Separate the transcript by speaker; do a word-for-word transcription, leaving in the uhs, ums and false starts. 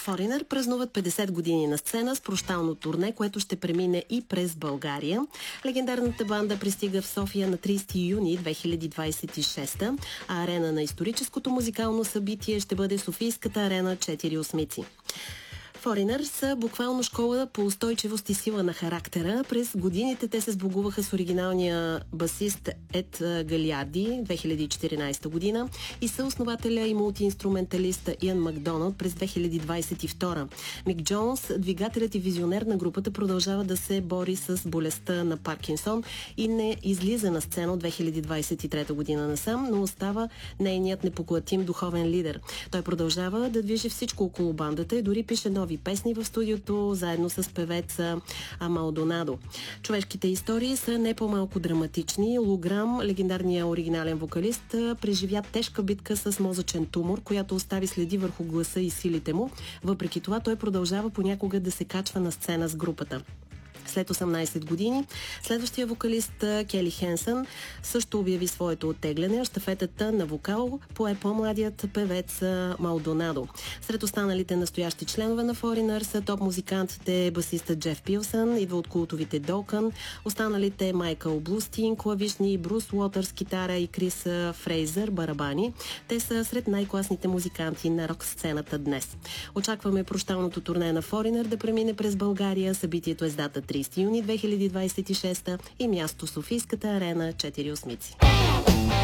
Speaker 1: Foreigner празнуват петдесет години на сцена с прощално турне, което ще премине и през България. Легендарната банда пристига в София на тридесети юни две хиляди двадесет и шеста, а арена на историческото музикално събитие ще бъде Софийската арена четири осмици. Foreigner са буквално школа по устойчивост и сила на характера. През годините те се сбогуваха с оригиналния басист Ед Галиарди две хиляди и четиринадесета година и съоснователя и мултиинструменталиста Иан Макдоналд през две хиляди двадесет и втора. Мик Джонс, двигателят и визионер на групата, продължава да се бори с болестта на Паркинсон и не излиза на сцена от две хиляди двадесет и трета година насам, но остава нейният непоклатим духовен лидер. Той продължава да движи всичко около бандата и дори пише нови песни в студиото, заедно с певеца Малдонадо. Човешките истории са не по-малко драматични. Лу Грам, легендарният оригинален вокалист, преживя тежка битка с мозъчен тумор, която остави следи върху гласа и силите му. Въпреки това, той продължава понякога да се качва на сцена с групата. След осемнадесет години, следващия вокалист Кели Хенсън също обяви своето оттегляне, а щафетата на вокал пое по-младият певец Малдонадо. Сред останалите настоящи членове на Foreigner са топ-музикантите басиста Джеф Пилсън, идва от култовите Долкън, останалите Майкъл Блустин, клавишни, Брус Уотърс, китара и Крис Фрейзър, барабани. Те са сред най-класните музиканти на рок-сцената днес. Очакваме прощалното турне на Foreigner да премине през България. Събитието е с дата тридесети юни две хиляди двадесет и шеста и място Софийската арена четири осмици.